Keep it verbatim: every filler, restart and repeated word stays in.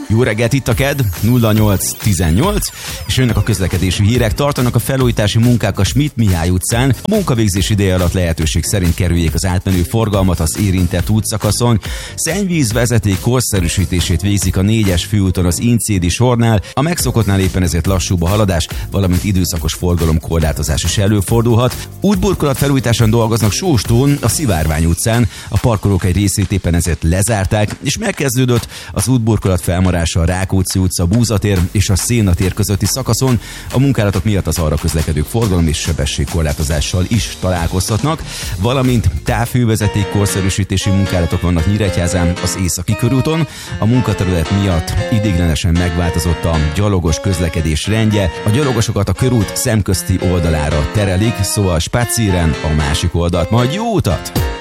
Jó reggelt, itt a KED nulla nyolc tizennyolc, és jönnek a közlekedési hírek. Tartanak a felújítási munkák a Schmidt Mihály utcán. A munkavégzés ideje alatt lehetőség szerint kerüljék az átmenő forgalmat az érintett útszakaszon. Szennyvíz vezeték korszerűsítését végzik a négyes főúton az Incédi sornál. A megszokottnál éppen ezért lassúbb a haladás, valamint időszakos forgalomkorlátozás is előfordulhat. Útburkolat felújításon dolgoznak Sóstón, a Szivárvány utcán. A parkolók egy részét éppen ezért lezárták, és megkezdődött az útburkolat felmarása a Rákóczi utca, Búzatér és a Széna tér közötti szakaszon. A munkálatok miatt az arra közlekedők forgalom és sebességkorlátozással is találkozhatnak, valamint távhővezeték korszerűsítési munkálatok vannak Nyíregyházán, az Északi körúton. A munkaterület miatt ideiglenesen megváltozott a gyalogos közlekedés rendje. A gyalogosokat a körút szemközti oldalára terelik, szóval spacíren a másik oldalt. Majd jó utat!